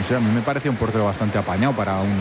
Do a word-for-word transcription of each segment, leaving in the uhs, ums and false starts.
sé, a mí me parece un portero bastante apañado para un...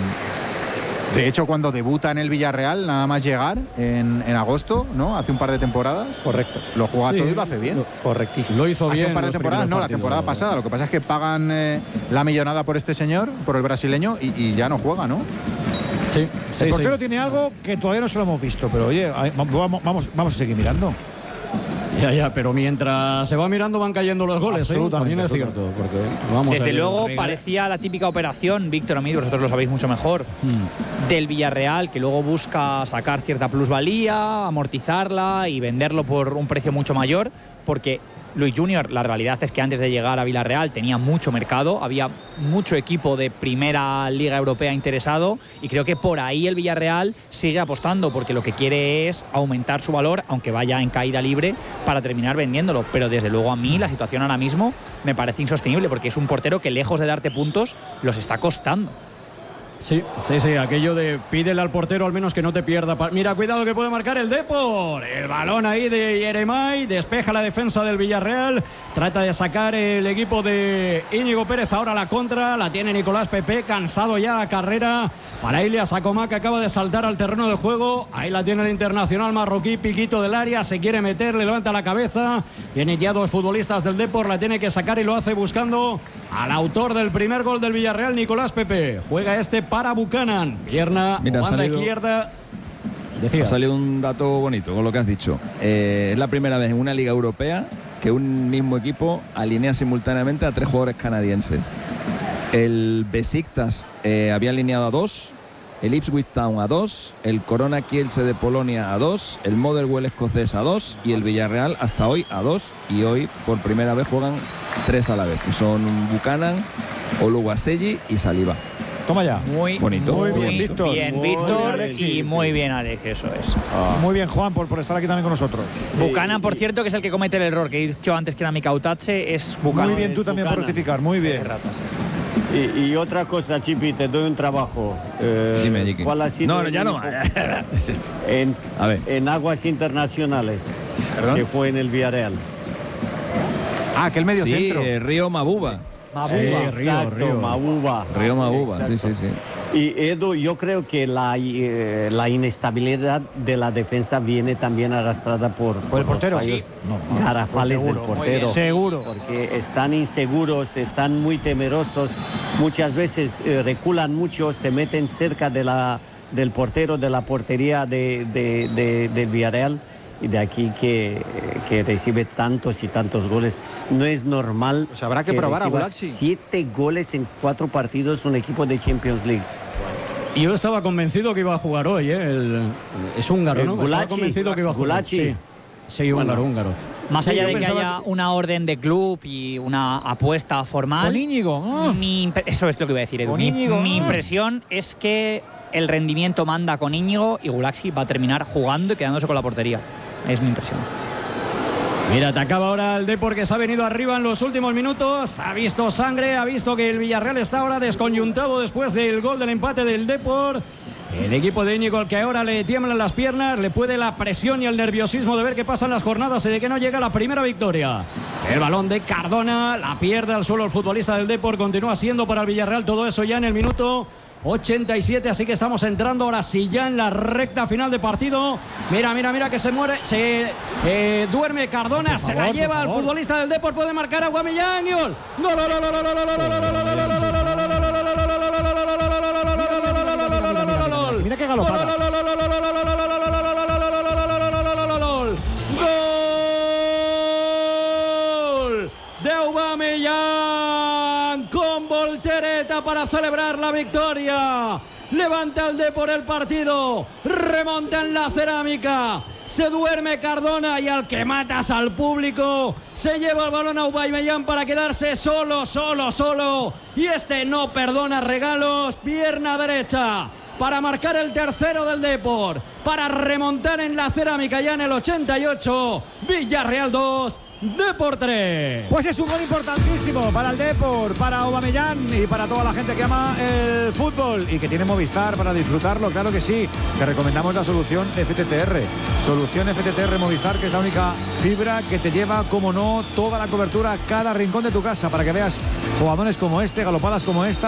De hecho, cuando debuta en el Villarreal, nada más llegar en, en agosto, ¿no? Hace un par de temporadas. Correcto. Lo juega sí, todo y lo hace bien. Correctísimo. Lo hizo hace bien. un par de temporadas, no, la temporada pasada. Lo que pasa es que pagan eh, la millonada por este señor, por el brasileño, y, y ya no juega, ¿no? Sí, sí. El portero sí. tiene algo que todavía no se lo hemos visto, pero oye, vamos, vamos, vamos a seguir mirando. Ya, ya, pero mientras se va mirando van cayendo los goles. Absolutamente, ¿eh? También es cierto. Porque, vamos, Desde el luego regalo. parecía la típica operación, Víctor, a mí vosotros lo sabéis mucho mejor, hmm. del Villarreal, que luego busca sacar cierta plusvalía, amortizarla y venderlo por un precio mucho mayor, porque Luis Junior, la realidad es que antes de llegar a Villarreal tenía mucho mercado, había mucho equipo de primera liga europea interesado, y creo que por ahí el Villarreal sigue apostando, porque lo que quiere es aumentar su valor, aunque vaya en caída libre, para terminar vendiéndolo. Pero desde luego a mí la situación ahora mismo me parece insostenible, porque es un portero que, lejos de darte puntos, los está costando. Sí, sí, sí, aquello de pídele al portero al menos que no te pierda. Mira, cuidado que puede marcar el Depor. El balón ahí de Yeremay, despeja la defensa del Villarreal, trata de sacar el equipo de Íñigo Pérez. Ahora la contra, la tiene Nicolás Pepe, cansado ya la carrera para Ilias Acomá, que acaba de saltar al terreno de juego. Ahí la tiene el internacional marroquí, piquito del área, se quiere meter, le levanta la cabeza. Vienen ya dos futbolistas del Depor, la tiene que sacar y lo hace buscando al autor del primer gol del Villarreal, Nicolás Pepe. Juega este para Buchanan, pierna, Mira, banda salido, izquierda. Ha salido un dato bonito con lo que has dicho. Eh, es la primera vez en una liga europea que un mismo equipo alinea simultáneamente a tres jugadores canadienses. El Besiktas eh, había alineado a dos, el Ipswich Town a dos, el Corona Kielce de Polonia a dos, el Motherwell escocés a dos y el Villarreal hasta hoy a dos, y hoy por primera vez juegan tres a la vez, que son Buchanan, Oluwaseyi y Saliba. Toma ya. Muy bonito. Muy bien, Víctor. Bien, muy Víctor, bien, y muy bien, Alex, eso es. Ah. Muy bien, Juan, por, por estar aquí también con nosotros. Buchanan, por cierto, que es el que comete el error que he dicho antes, que era Mikautache, es Buchanan. Muy bien, tú también por rectificar, muy bien. Y, y otra cosa, Chipi, te doy un trabajo. Eh, Dime, Jiki. ¿Cuál ha sido No, no, ya no. en, A ver. en aguas internacionales? ¿Perdón? Que fue en el Villarreal. Ah, que el medio Sí, centro. eh, Río Mabuba. Mabuba. Eh, exacto, Río, Río. Mabuba. Río Mabuba, sí, Exacto. sí, sí. Y Edu, yo creo que la, eh, la inestabilidad de la defensa viene también arrastrada por, por el portero, los fallos sí. No, no, garrafales pues seguro, del portero. Seguro. Porque están inseguros, están muy temerosos, muchas veces eh, reculan mucho, se meten cerca de la, del portero, de la portería de, de, de, del Villarreal. Y de aquí que, que recibe tantos y tantos goles. No es normal. Pues habrá que probar a reciba Gulaxi. siete goles en cuatro partidos un equipo de Champions League. Y yo estaba convencido que iba a jugar hoy, ¿eh? El, es húngaro, El ¿no? Gulaxi, Estaba convencido que iba a jugar. Gulaxi. Sí, sí, húngaro, Bueno. húngaro. Más Sí, allá yo de que pensaba haya una orden de club y una apuesta formal. Con Íñigo. Ah. Mi impre- eso es lo que iba a decir, Edu. Con Mi, Íñigo, mi ah. impresión es que el rendimiento manda con Íñigo y Gulaxi va a terminar jugando y quedándose con la portería. Es mi impresión. Mira, atacaba ahora el Depor, que se ha venido arriba en los últimos minutos. Ha visto sangre, ha visto que el Villarreal está ahora desconyuntado después del gol del empate del Depor. El equipo de Íñigo, al que ahora le tiemblan las piernas, le puede la presión y el nerviosismo de ver qué pasan las jornadas y de que no llega la primera victoria. El balón de Cardona, la pierde al suelo el futbolista del Depor, continúa siendo para el Villarreal todo eso ya en el minuto ochenta y siete, así que estamos entrando ahora sí ya en la recta final de partido. Mira, mira, mira que se muere, se eh, duerme Cardona, se la lleva al futbolista del Depor, puede marcar a Aubameyang y gol. Gol, gol, gol, gol, gol, gol. Mira qué galopada. Gol de Aubameyang con voltereta para celebrar la victoria. Levanta el Depor el partido, remonta en la cerámica, se duerme Cardona y al que matas al público se lleva el balón a Aubameyang para quedarse solo, solo, solo. Y este no perdona regalos, pierna derecha para marcar el tercero del Depor, para remontar en la cerámica ya en el ochenta y ocho. Villarreal dos, Depor tres. Pues es un gol importantísimo para el Depor, para Aubameyang y para toda la gente que ama el fútbol y que tiene Movistar para disfrutarlo, claro que sí. Te recomendamos la solución F T T R. Solución F T T R Movistar, que es la única fibra que te lleva, como no, toda la cobertura a cada rincón de tu casa para que veas jugadores como este, galopadas como esta.